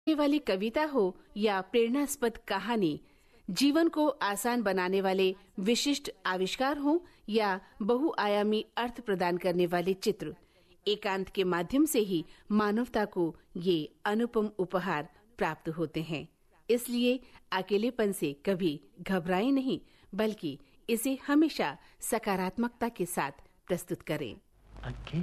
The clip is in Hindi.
वाली कविता हो या प्रेरणास्पद कहानी, जीवन को आसान बनाने वाले विशिष्ट आविष्कार हो या बहुआयामी अर्थ प्रदान करने वाले चित्र, एकांत के माध्यम से ही मानवता को ये अनुपम उपहार प्राप्त होते हैं। इसलिए अकेलेपन से कभी घबराएं नहीं, बल्कि इसे हमेशा सकारात्मकता के साथ प्रस्तुत करें।